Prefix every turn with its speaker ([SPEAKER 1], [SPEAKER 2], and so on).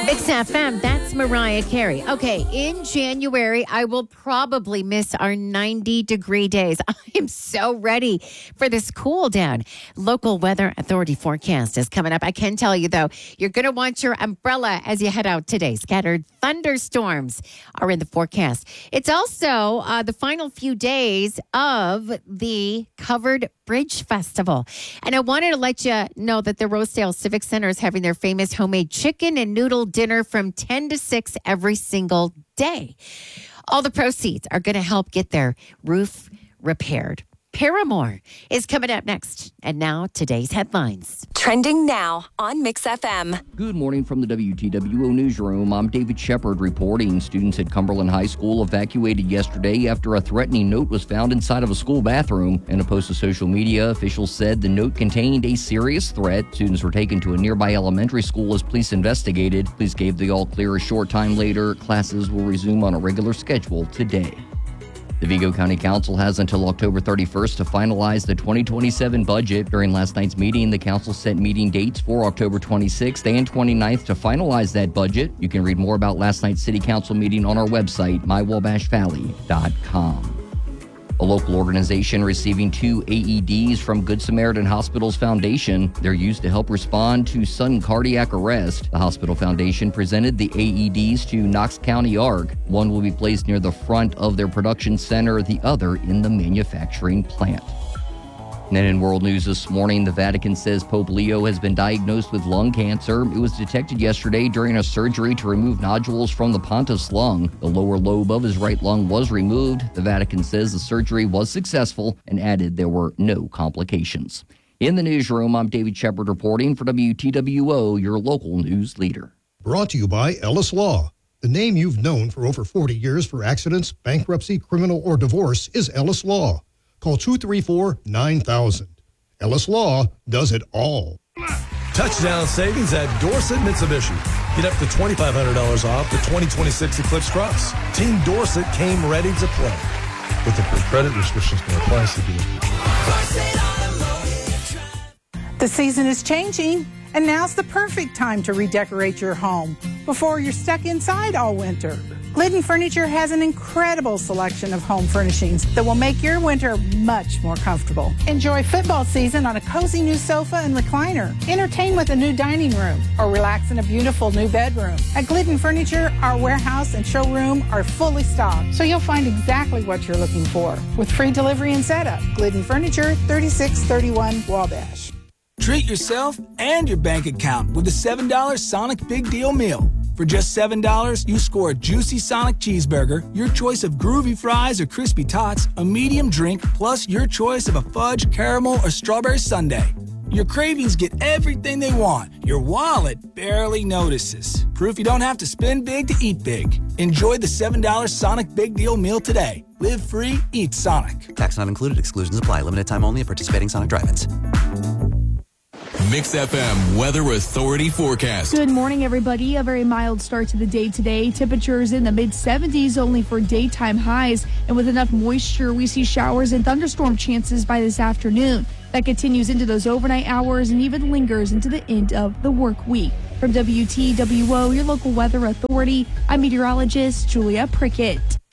[SPEAKER 1] Mix FM, that's Mariah Carey. Okay, in January, I will probably miss our 90-degree days. I am so ready for this cool down. Local Weather Authority forecast is coming up. I can tell you, though, you're going to want your umbrella as you head out today. Scattered thunderstorms are in the forecast. It's also the final few days of the Covered Bridge Festival. And I wanted to let you know that the Rosedale Civic Center is having their famous homemade chicken and noodle dinner from 10 to 6 every single day. All the proceeds are going to help get their roof repaired. Paramore is coming up next. And now today's headlines.
[SPEAKER 2] Trending now on Mix FM.
[SPEAKER 3] Good morning from the WTWO newsroom. I'm David Shepard reporting. Students at Cumberland High School evacuated yesterday after a threatening note was found inside of a school bathroom. In a post to social media, officials said the note contained a serious threat. Students were taken to a nearby elementary school as police investigated. Police gave the all clear a short time later. Classes will resume on a regular schedule today. The Vigo County Council has until October 31st to finalize the 2027 budget. During last night's meeting, the council set meeting dates for October 26th and 29th to finalize that budget. You can read more about last night's city council meeting on our website, mywabashvalley.com. A local organization receiving 2 AEDs from Good Samaritan Hospital's foundation. They're used to help respond to sudden cardiac arrest. The hospital foundation presented the AEDs to Knox County ARC. One will be placed near the front of their production center, the other in the manufacturing plant. And in world news this morning, the Vatican says Pope Leo has been diagnosed with lung cancer. It was detected yesterday during a surgery to remove nodules from the pontiff's lung. The lower lobe of his right lung was removed. The Vatican says the surgery was successful and added there were no complications. In the newsroom, I'm David Shepard reporting for WTWO, your local news leader.
[SPEAKER 4] Brought to you by Ellis Law. The name you've known for over 40 years for accidents, bankruptcy, criminal, or divorce is Ellis Law. Call 234-9000. Ellis Law does it all.
[SPEAKER 5] Touchdown savings at Dorset Mitsubishi. Get up to $2,500 off the 2026 Eclipse Cross. Team Dorset came ready to play. With approved credit, restrictions may apply.
[SPEAKER 6] The season is changing, and now's the perfect time to redecorate your home before you're stuck inside all winter. Glidden Furniture has an incredible selection of home furnishings that will make your winter much more comfortable. Enjoy football season on a cozy new sofa and recliner. Entertain with a new dining room or relax in a beautiful new bedroom. At Glidden Furniture, our warehouse and showroom are fully stocked, so you'll find exactly what you're looking for with free delivery and setup. Glidden Furniture, 3631 Wabash.
[SPEAKER 7] Treat yourself and your bank account with the $7 Sonic Big Deal Meal. For just $7, you score a juicy Sonic cheeseburger, your choice of groovy fries or crispy tots, a medium drink, plus your choice of a fudge, caramel, or strawberry sundae. Your cravings get everything they want. Your wallet barely notices. Proof you don't have to spend big to eat big. Enjoy the $7 Sonic Big Deal Meal today. Live free, eat Sonic.
[SPEAKER 8] Tax not included. Exclusions apply. Limited time only at participating Sonic drive-ins.
[SPEAKER 9] Mix FM Weather Authority forecast.
[SPEAKER 10] Good morning, everybody. A very mild start to the day today. Temperatures in the mid-70s only for daytime highs. And with enough moisture, we see showers and thunderstorm chances by this afternoon. That continues into those overnight hours and even lingers into the end of the work week. From WTWO, your local weather authority, I'm meteorologist Julia Prickett.